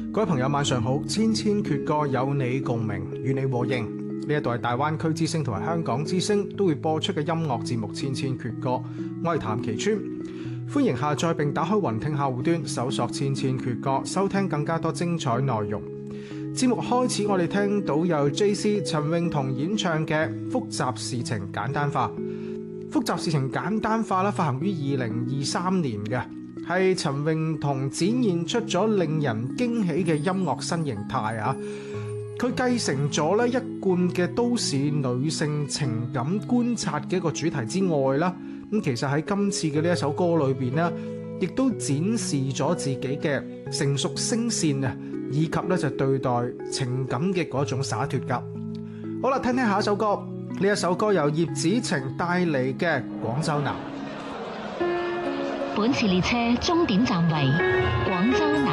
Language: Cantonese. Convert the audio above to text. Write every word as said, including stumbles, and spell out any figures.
各位朋友晚上好，千千闕歌有你共鳴，與你和應。呢一度係大灣區之聲同埋香港之聲都會播出嘅音樂節目《千千闕歌》，我係譚其川，歡迎下載並打開雲聽客戶端，搜索《千千闕歌》，收聽更加多精彩內容。節目開始，我哋聽到由 J C 陳詠彤演唱嘅《複雜事情簡單化》。複雜事情簡單化啦，發行於二零二三年嘅，係陳詠彤展現出咗令人驚喜嘅音樂新形態啊！佢繼承咗咧一貫嘅都市女性情感觀察嘅一個主題之外啦，咁其實喺今次嘅呢一首歌裏邊咧，亦都展示咗自己嘅成熟聲線啊，以及咧就對待情感嘅嗰種灑脫㗎。好啦，聽聽下一首歌，呢一首歌由葉子晴帶嚟嘅《廣州南》。 本次列車終點站為廣州南。